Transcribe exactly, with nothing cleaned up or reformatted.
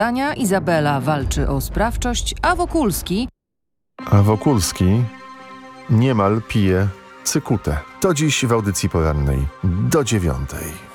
Tania Izabela walczy o sprawczość, a Wokulski... A Wokulski niemal pije cykutę. To dziś w audycji porannej do dziewiątej.